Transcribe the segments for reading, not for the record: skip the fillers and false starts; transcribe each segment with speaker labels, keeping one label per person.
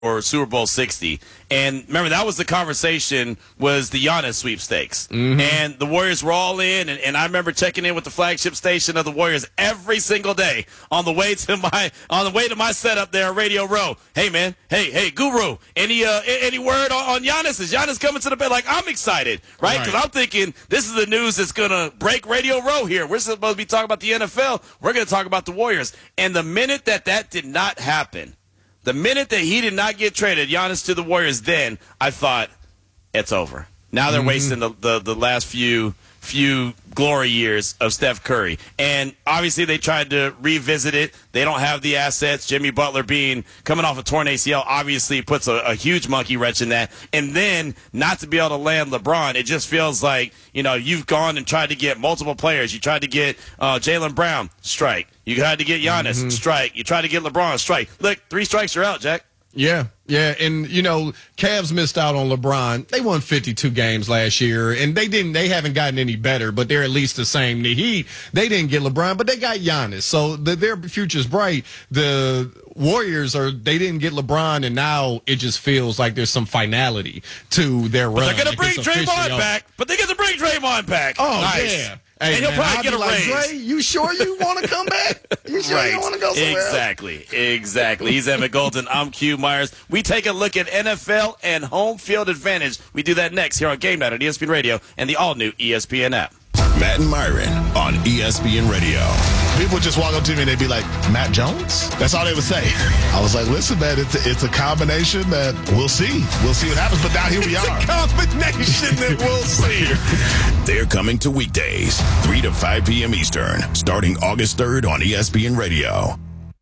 Speaker 1: or Super Bowl 60. And remember, that was the conversation, was the Giannis sweepstakes. And the Warriors were all in, and I remember checking in with the flagship station of the Warriors every single day on the way to my setup there at Radio Row. Hey, man. Hey, Guru, any word on Giannis? Is Giannis coming to the bed? Like, I'm excited, right? Because I'm thinking this is the news that's going to break Radio Row here. We're supposed to be talking about the NFL. We're going to talk about the Warriors. And the minute that did not happen, the minute that he did not get traded, Giannis to the Warriors, then I thought it's over. Now they're wasting the last few glory years of Steph Curry. And obviously they tried to revisit it. They don't have the assets. Jimmy Butler coming off a torn ACL obviously puts a huge monkey wrench in that. And then not to be able to land LeBron, it just feels like, you've gone and tried to get multiple players. You tried to get Jaylen Brown, strike. You tried to get Giannis, strike. You tried to get LeBron, strike. Look, 3 strikes, you're out, Jack.
Speaker 2: Yeah, and Cavs missed out on LeBron. They won 52 games last year, and they haven't gotten any better, but they're at least the same. They didn't get LeBron, but they got Giannis, so their future's bright. The Warriors they didn't get LeBron, and now it just feels like there's some finality to their run.
Speaker 1: They're gonna bring Draymond back. But they get to bring Draymond back.
Speaker 2: Oh,
Speaker 1: nice.
Speaker 2: Yeah. Hey,
Speaker 1: and he'll probably get a raise.
Speaker 2: Dre, you sure you want to come back? You sure you want to go somewhere else?
Speaker 1: Exactly. He's Emmett Golden. I'm Q Myers. We take a look at NFL and home field advantage. We do that next here on Game Night on ESPN Radio and the all-new ESPN app.
Speaker 3: Matt and Myron on ESPN Radio.
Speaker 4: People would just walk up to me and they'd be like, Matt Jones? That's all they would say. I was like, listen, man, it's a combination that we'll see. We'll see what happens, but now here we are.
Speaker 2: It's a combination that we'll see.
Speaker 3: They're coming to weekdays, 3 to 5 p.m. Eastern, starting August 3rd on ESPN Radio.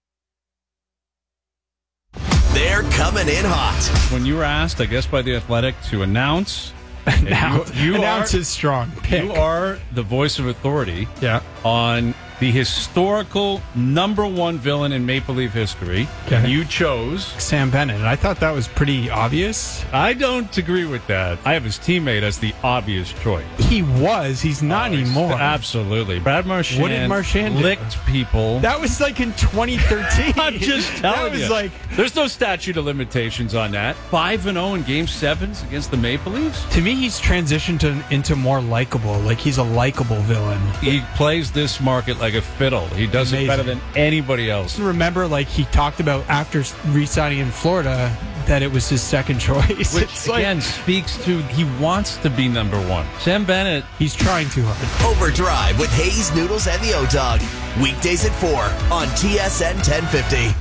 Speaker 5: They're coming in hot.
Speaker 6: When you were asked, I guess by The Athletic, to announce
Speaker 7: Announce is strong. Pick.
Speaker 6: You are the voice of authority
Speaker 7: Yeah.
Speaker 6: on the historical #1 villain in Maple Leaf history.
Speaker 7: Okay.
Speaker 6: You chose
Speaker 7: Sam Bennett. And I thought that was pretty obvious.
Speaker 6: I don't agree with that. I have his teammate as the obvious choice.
Speaker 7: He was. He's not anymore.
Speaker 6: Absolutely. Brad Marchand,
Speaker 7: What did Marchand do?
Speaker 6: licked people.
Speaker 7: That was like in 2013.
Speaker 6: I'm just telling
Speaker 7: that was
Speaker 6: you.
Speaker 7: like,
Speaker 6: There's no statute of limitations on that. 5-0 in Game 7s against the Maple Leafs.
Speaker 7: to me, he's transitioned into more likable. Like, he's a likable villain.
Speaker 6: He plays this market like a fiddle. He does it better than anybody else.
Speaker 7: Remember, like, he talked about after re-signing in Florida that it was his second choice.
Speaker 6: Which,
Speaker 7: It's like,
Speaker 6: again, speaks to he wants to be #1. Sam Bennett.
Speaker 7: he's trying too hard.
Speaker 5: Overdrive with Hayes, Noodles, and the O-Dog. Weekdays at 4 on TSN 1050.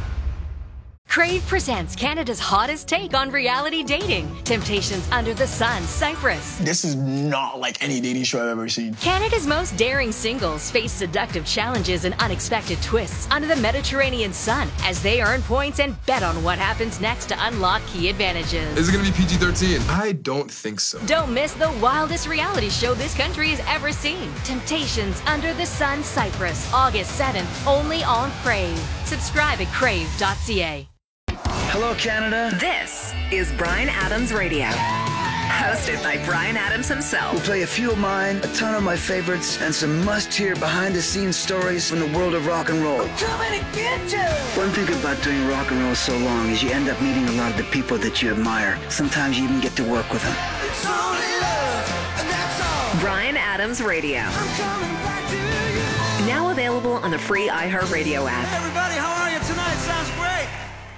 Speaker 8: Crave presents Canada's hottest take on reality dating. Temptations Under the Sun, Cyprus.
Speaker 9: This is not like any dating show I've ever seen.
Speaker 8: Canada's most daring singles face seductive challenges and unexpected twists under the Mediterranean sun as they earn points and bet on what happens next to unlock key advantages.
Speaker 10: Is it going to be PG-13? I don't think so.
Speaker 8: Don't miss the wildest reality show this country has ever seen. Temptations Under the Sun, Cyprus, August 7th, only on Crave. Subscribe at crave.ca.
Speaker 11: Hello, Canada.
Speaker 12: This is Bryan Adams Radio. Hosted by Bryan Adams himself.
Speaker 11: We'll play a few of mine, a ton of my favorites, and some must-hear behind-the-scenes stories from the world of rock and roll.
Speaker 12: I'm coming to get you!
Speaker 11: One thing about doing rock and roll so long is you end up meeting a lot of the people that you admire. Sometimes you even get to work with them.
Speaker 12: It's only love, and that's all. Bryan Adams Radio. I'm coming back to you. Now available on the free iHeartRadio app.
Speaker 13: Hey everybody, how are you tonight? Sounds great.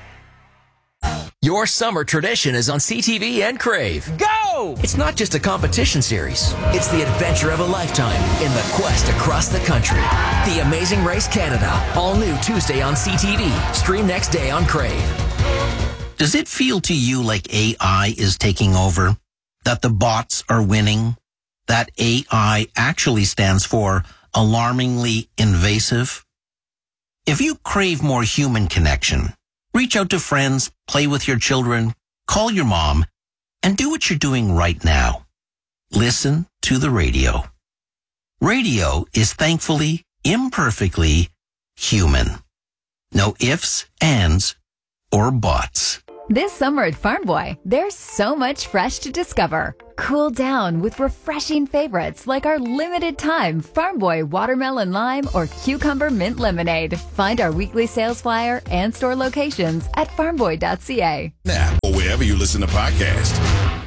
Speaker 5: Your summer tradition is on CTV and Crave.
Speaker 13: Go!
Speaker 5: It's not just a competition series. It's the adventure of a lifetime in the quest across the country. The Amazing Race Canada. All new Tuesday on CTV. Stream next day on Crave.
Speaker 14: Does it feel to you like AI is taking over? That the bots are winning? That AI actually stands for alarmingly invasive? If you crave more human connection, reach out to friends, play with your children, call your mom, and do what you're doing right now. Listen to the radio. Radio is thankfully, imperfectly human. No ifs, ands, or buts.
Speaker 15: This summer at Farm Boy, there's so much fresh to discover. Cool down with refreshing favorites like our limited time Farm Boy Watermelon Lime or Cucumber Mint Lemonade. Find our weekly sales flyer and store locations at farmboy.ca.
Speaker 3: Or wherever you listen to podcasts.